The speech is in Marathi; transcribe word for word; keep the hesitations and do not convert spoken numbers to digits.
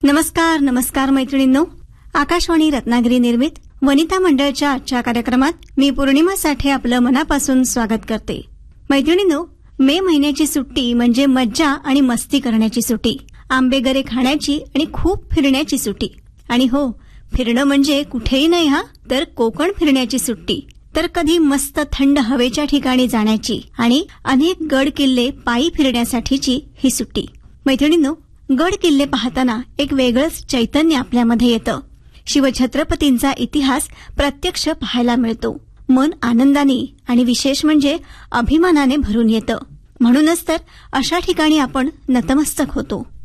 नमस्कार नमस्कार मैत्रिणींनो, आकाशवाणी रत्नागिरी निर्मित वनिता मंडळच्या आजच्या कार्यक्रमात मी पौर्णिमा साठे आपलं मनापासून स्वागत करते. मैत्रिणींनो, मे महिन्याची सुट्टी म्हणजे मज्जा आणि मस्ती करण्याची सुट्टी, आंबेगरे खाण्याची आणि खूप फिरण्याची सुट्टी. आणि हो, फिरणं म्हणजे कुठेही नाही हा, तर कोकण फिरण्याची सुट्टी. तर कधी मस्त थंड हवेच्या ठिकाणी जाण्याची आणि अनेक गड किल्ले पायी फिरण्यासाठीची ही सुट्टी. मैत्रिणींनो, गड किल्ले पाहताना एक वेगळंच चैतन्य आपल्यामध्ये येतं. शिवछत्रपतींचा इतिहास प्रत्यक्ष पाहायला मिळतो. मन आनंदाने आणि विशेष म्हणजे अभिमानाने भरून येतं. म्हणूनच तर अशा ठिकाणी आपण नतमस्तक होतो.